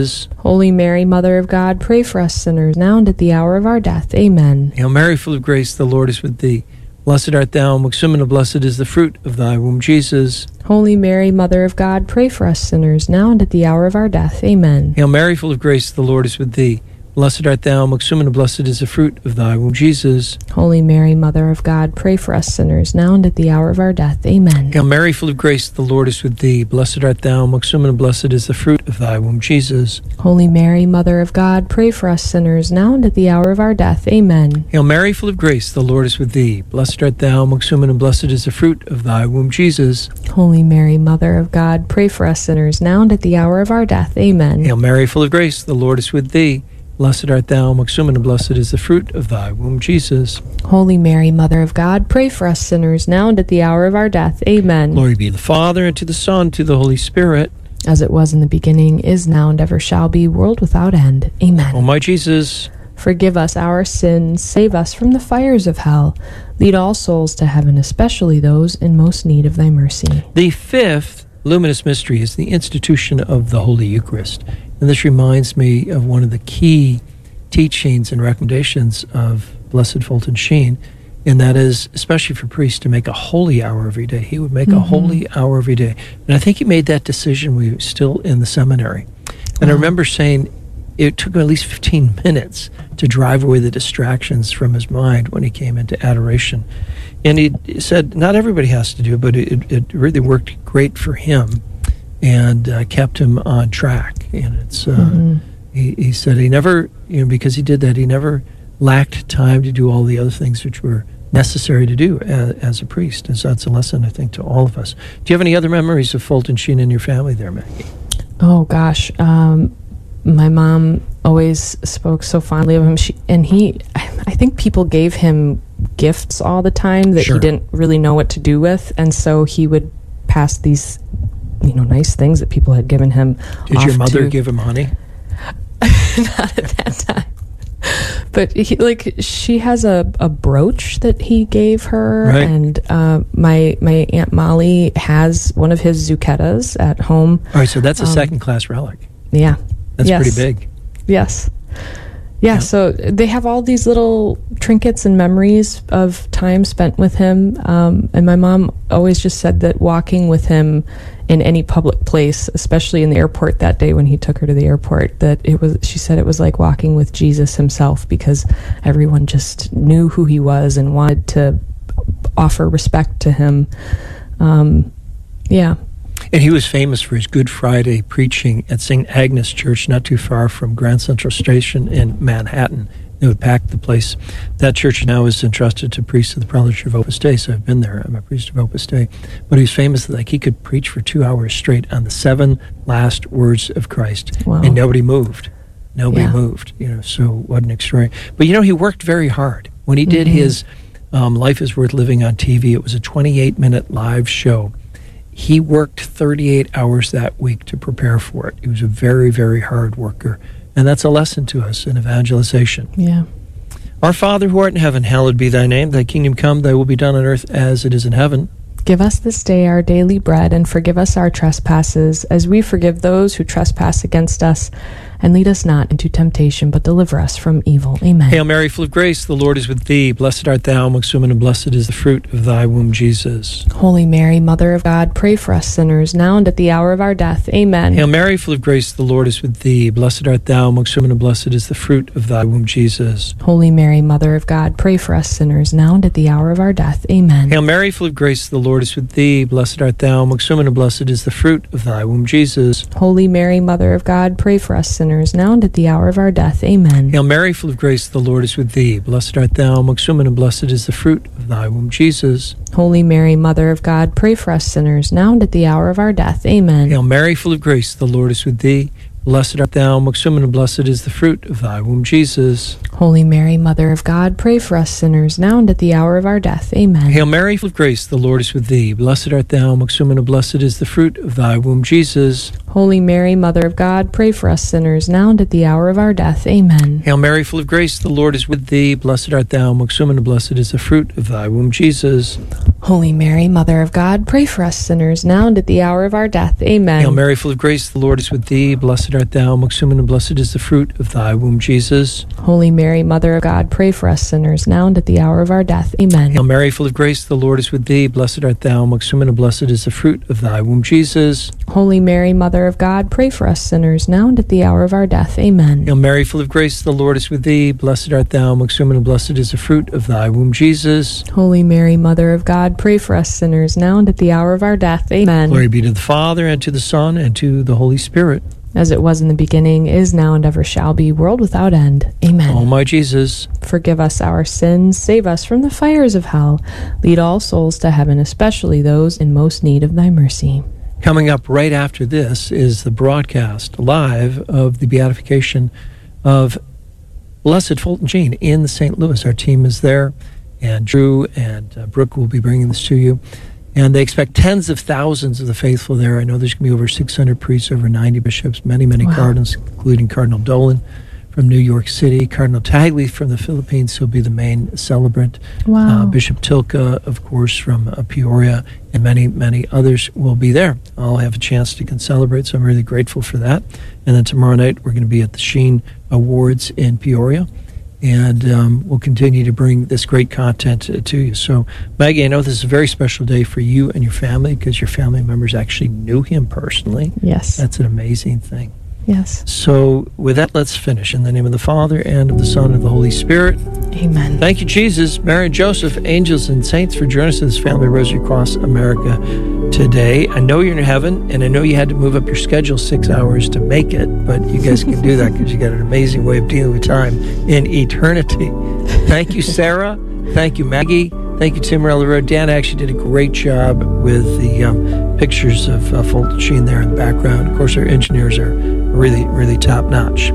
Holy Mary, Mother of God, pray for us sinners, now and at the hour of our death. Amen. Hail Mary, full of grace, the Lord is with thee. Blessed art thou amongst women, and blessed is the fruit of thy womb, Jesus. Holy Mary, Mother of God, pray for us sinners, now and at the hour of our death. Amen. Hail Mary, full of grace, the Lord is with thee. Blessed art thou amongst women, and blessed is the fruit of thy womb, Jesus. Holy Mary, Mother of God, pray for us sinners, now and at the hour of our death. Amen. Hail Mary, full of grace, the Lord is with thee. Blessed art thou amongst women, and blessed is the fruit of thy womb, Jesus. Holy Mary, Mother of God, pray for us sinners, now and at the hour of our death. Amen. Hail Mary, full of grace, the Lord is with thee. Blessed art thou amongst women, and blessed is the fruit of thy womb, Jesus. Holy Mary, Mother of God, pray for us sinners, now and at the hour of our death. Amen. Hail Mary, full of grace, the Lord is with thee. Blessed art thou amongst women, and blessed is the fruit of thy womb, Jesus. Holy Mary, Mother of God, pray for us sinners, now and at the hour of our death. Amen. Glory be to the Father, and to the Son, and to the Holy Spirit. As it was in the beginning, is now, and ever shall be, world without end. Amen. O my Jesus, forgive us our sins, save us from the fires of hell. Lead all souls to heaven, especially those in most need of thy mercy. The fifth luminous mystery is the institution of the Holy Eucharist. And this reminds me of one of the key teachings and recommendations of Blessed Fulton Sheen, and that is, especially for priests, to make a holy hour every day. He would make a holy hour every day. And I think he made that decision when he was still in the seminary. And I remember saying it took him at least 15 minutes to drive away the distractions from his mind when he came into adoration. And he said, not everybody has to do it, but it really worked great for him and kept him on track. And it's he said he never, because he did that, he never lacked time to do all the other things which were necessary to do as a priest. And so that's a lesson, I think, to all of us. Do you have any other memories of Fulton Sheen in your family there, Maggie? Oh, gosh. My mom always spoke so fondly of him. I think people gave him gifts all the time that he didn't really know what to do with. And so he would pass these nice things that people had given him. Did your mother give him honey? Not at that time. But she has a brooch that he gave her, right. And my Aunt Molly has one of his zucchettas at home. All right, so that's a second-class relic. Yeah. That's pretty big. Yes. Yeah, so they have all these little trinkets and memories of time spent with him. And my mom always just said that walking with him in any public place, especially in the airport that day when he took her to the airport, she said it was like walking with Jesus himself, because everyone just knew who he was and wanted to offer respect to him. Yeah. And he was famous for his Good Friday preaching at St. Agnes Church, not too far from Grand Central Station in Manhattan. They would pack the place. That church now is entrusted to priests of the Prelature of Opus Dei, so I've been there. I'm a priest of Opus Dei. But he was famous that he could preach for 2 hours straight on the 7 last words of Christ. Wow. And nobody moved. Nobody moved. So what an extraordinary. But he worked very hard. When he did his Life is Worth Living on TV, it was a 28-minute live show. He worked 38 hours that week to prepare for it. He was a very, very hard worker. And that's a lesson to us in evangelization. Yeah. Our Father who art in heaven, hallowed be thy name. Thy kingdom come, thy will be done on earth as it is in heaven. Give us this day our daily bread, and forgive us our trespasses, as we forgive those who trespass against us. And lead us not into temptation, but deliver us from evil. Amen. Hail Mary, full of grace, the Lord is with thee. Blessed art thou amongst women, and blessed is the fruit of thy womb, Jesus. Holy Mary, Mother of God, pray for us sinners, now and at the hour of our death. Amen. Hail Mary, full of grace, the Lord is with thee. Blessed art thou amongst women, and blessed is the fruit of thy womb, Jesus. Holy Mary, Mother of God, pray for us sinners, now and at the hour of our death. Amen. Hail Mary, full of grace, the Lord is with thee. Blessed art thou amongst women, and blessed is the fruit of thy womb, Jesus. Holy Mary, Mother of God, pray for us sinners, now and at the hour of our death. Amen. Hail Mary, full of grace, the Lord is with thee. Blessed art thou amongst women, and blessed is the fruit of thy womb, Jesus. Holy Mary, Mother of God, pray for us sinners, now and at the hour of our death. Amen. Hail Mary, full of grace, the Lord is with thee. Blessed art thou amongst women, and blessed is the fruit of thy womb, Jesus. Holy Mary, Mother of God, pray for us sinners, now and at the hour of our death. Amen. Hail Mary, full of grace, the Lord is with thee. Blessed art thou amongst women, and blessed is the fruit of thy womb, Jesus. Holy Mary, Mother of God, pray for us sinners, now and at the hour of our death. Amen. Hail Mary, full of grace, the Lord is with thee. Blessed art thou amongst women, and blessed is the fruit of thy womb, Jesus. Holy Mary, Mother of God, pray for us sinners now and at the hour of our death. Amen. Hail Mary, full of grace, the Lord is with thee. Blessed art thou amongst women, and blessed is the fruit of thy womb, Jesus. Holy Mary, Mother of God, pray for us sinners now and at the hour of our death. Amen. Hail Mary, full of grace, the Lord is with thee. Blessed art thou amongst women, and blessed is the fruit of thy womb, Jesus. Holy Mary, Mother of God, pray for us sinners now and at the hour of our death. Amen. Hail Mary, full of grace, the Lord is with thee. Blessed art thou amongst women, and blessed is the fruit of thy womb, Jesus. Holy Mary, Mother of God, pray for us sinners now and at the hour of our death. Amen. Glory be to the Father, and to the Son, and to the Holy Spirit. As it was in the beginning, is now, and ever shall be, world without end. Amen. O my Jesus, forgive us our sins, save us from the fires of hell, lead all souls to heaven, especially those in most need of thy mercy. Coming up right after this is the broadcast live of the beatification of Blessed Fulton Sheen in St. Louis. Our team is there, and Drew and Brooke will be bringing this to you. And they expect tens of thousands of the faithful there. I know there's going to be over 600 priests, over 90 bishops, many cardinals, including Cardinal Dolan from New York City, Cardinal Tagle from the Philippines, who'll be the main celebrant. Wow. Bishop Tilka, of course, from Peoria, and many, many others will be there. I'll have a chance to celebrate, so I'm really grateful for that. And then tomorrow night, we're going to be at the Sheen Awards in Peoria. And we'll continue to bring this great content to you. So, Maggie, I know this is a very special day for you and your family because your family members actually knew him personally. Yes. That's an amazing thing. Yes. So, with that, let's finish. In the name of the Father, and of the Son, and of the Holy Spirit. Amen. Thank you, Jesus, Mary and Joseph, angels and saints, for joining us in this Family Rosary Across America today. I know you're in heaven, and I know you had to move up your schedule 6 hours to make it, but you guys can do that because you got an amazing way of dealing with time in eternity. Thank you, Sarah. Thank you, Maggie. Thank you, Tim Morello. Dan actually did a great job with the pictures of Fulton Sheen there in the background. Of course, our engineers are really, really top-notch.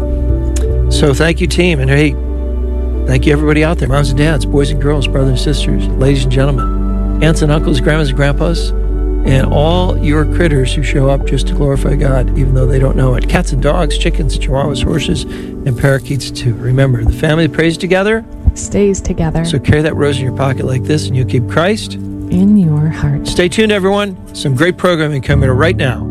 So thank you, team. And hey, thank you, everybody out there, moms and dads, boys and girls, brothers and sisters, ladies and gentlemen, aunts and uncles, grandmas and grandpas, and all your critters who show up just to glorify God, even though they don't know it. Cats and dogs, chickens, chihuahuas, horses, and parakeets, too. Remember, the family that prays together stays together. So carry that rose in your pocket like this, and you'll keep Christ in your heart. Stay tuned, everyone. Some great programming coming right now.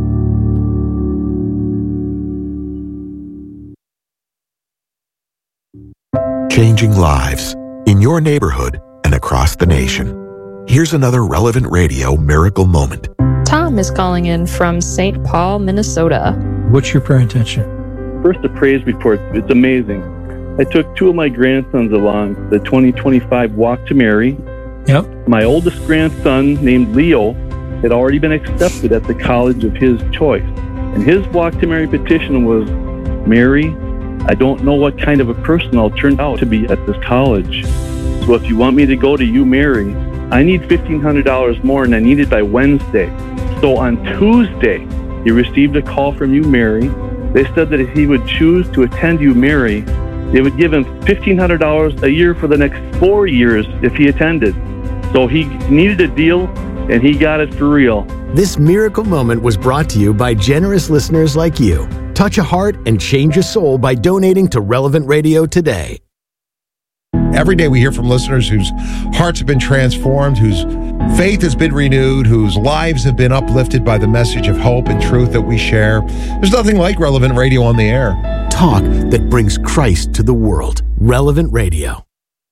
Changing lives in your neighborhood and across the nation. Here's another Relevant Radio miracle moment. Tom is calling in from St. Paul, Minnesota. What's your prayer intention? First, a praise report. It's amazing. I took two of my grandsons along the 2025 Walk to Mary. Yep. My oldest grandson, named Leo, had already been accepted at the college of his choice. And his Walk to Mary petition was, Mary, I don't know what kind of a person I'll turn out to be at this college. So if you want me to go to you, Mary, I need $1,500 more, and I need it by Wednesday. So on Tuesday, he received a call from you, Mary. They said that if he would choose to attend you, Mary, they would give him $1,500 a year for the next 4 years if he attended. So he needed a deal, and he got it for real. This miracle moment was brought to you by generous listeners like you. Touch a heart and change a soul by donating to Relevant Radio today. Every day we hear from listeners whose hearts have been transformed, whose faith has been renewed, whose lives have been uplifted by the message of hope and truth that we share. There's nothing like Relevant Radio on the air. Talk that brings Christ to the world. Relevant Radio.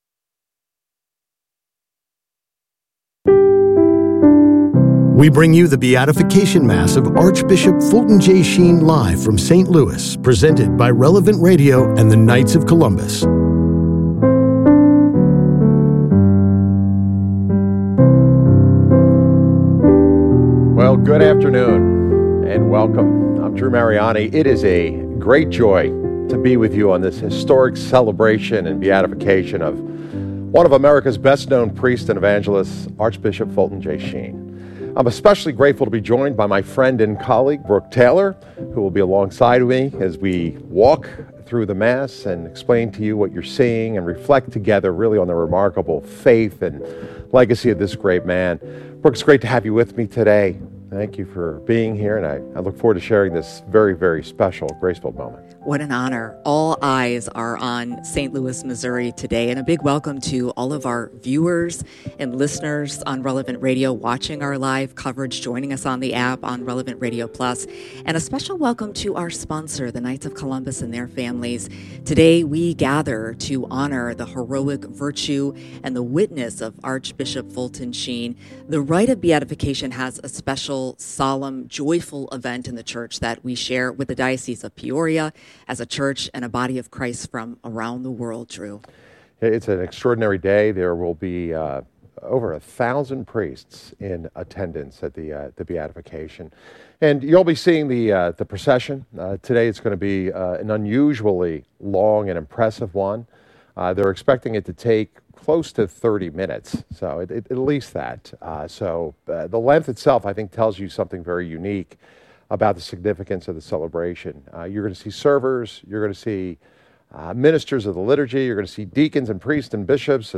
We bring you the Beatification Mass of Archbishop Fulton J. Sheen live from St. Louis, presented by Relevant Radio and the Knights of Columbus. Well, good afternoon and welcome. I'm Drew Mariani. It is a great joy to be with you on this historic celebration and beatification of one of America's best-known priests and evangelists, Archbishop Fulton J. Sheen. I'm especially grateful to be joined by my friend and colleague, Brooke Taylor, who will be alongside me as we walk through the Mass and explain to you what you're seeing and reflect together really on the remarkable faith and legacy of this great man. Brooke, it's great to have you with me today. Thank you for being here, and I look forward to sharing this very, very special, grace-filled moment. What an honor. All eyes are on St. Louis, Missouri today, and a big welcome to all of our viewers and listeners on Relevant Radio watching our live coverage, joining us on the app on Relevant Radio Plus, and a special welcome to our sponsor, the Knights of Columbus and their families. Today, we gather to honor the heroic virtue and the witness of Archbishop Fulton Sheen. The rite of beatification has a special, solemn, joyful event in the church that we share with the Diocese of Peoria as a church and a body of Christ from around the world, Drew. It's an extraordinary day. There will be over 1,000 priests in attendance at the beatification. And you'll be seeing the procession. Today it's going to be an unusually long and impressive one. They're expecting it to take close to 30 minutes, so at least that. So the length itself, I think, tells you something very unique about the significance of the celebration. You're going to see servers, you're going to see ministers of the liturgy, you're going to see deacons and priests and bishops,